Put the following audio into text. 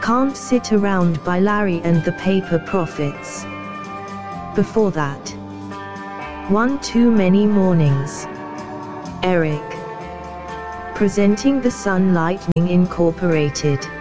Can't Sit Around by Larry and the Paper Prophets. Before that, One Too Many Mornings. Eric. Presenting the Sun Lightning Incorporated.